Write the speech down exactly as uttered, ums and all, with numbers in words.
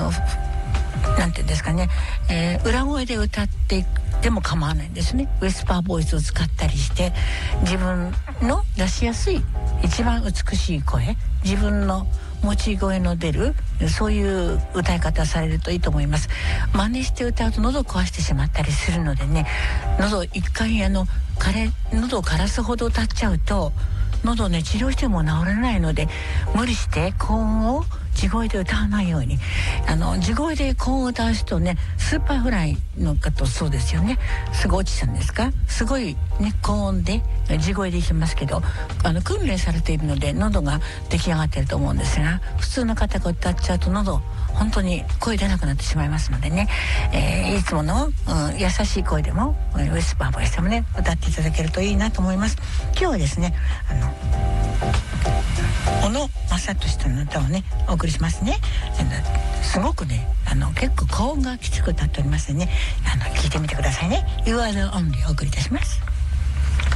のなんていうんですかね、えー、裏声で歌ってでも構わないんですね。ウェスパーボイスを使ったりして自分の出しやすい一番美しい声、自分の持ち声の出るそういう歌い方されるといいと思います。真似して歌うと喉を壊してしまったりするのでね、喉一回あの枯れ喉を枯らすほど歌っちゃうと喉ね治療しても治らないので、無理して高音を地声で歌わないように。あの地声で高音を歌う人ね、スーパーフライの方そうですよね。すごい落ちたんですか、すごいね高音で地声でいきますけど、あの訓練されているので喉が出来上がっていると思うんですが、普通の方が歌っちゃうと喉本当に声出なくなってしまいますのでね、えー、いつもの、うん、優しい声でもウェスパーボイスでもね歌っていただけるといいなと思います。今日はですね、あの小野正俊さんの歌をねお送りしますね。すごくねあの結構高音がきつく歌っておりますのでね、あの聞いてみてくださいね。 You are the only お送りいたします。